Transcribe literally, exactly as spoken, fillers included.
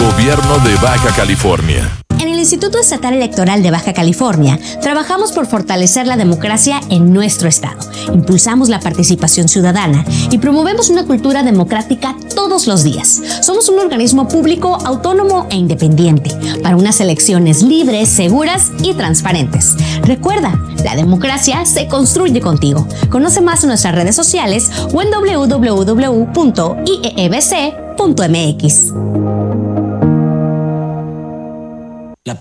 Gobierno de Baja California. En el Instituto Estatal Electoral de Baja California, trabajamos por fortalecer la democracia en nuestro estado. Impulsamos la participación ciudadana y promovemos una cultura democrática todos los días. Somos un organismo público, autónomo e independiente para unas elecciones libres, seguras y transparentes. Recuerda, la democracia se construye contigo. Conoce más en nuestras redes sociales o en doble u doble u doble u punto i e e b c punto m x.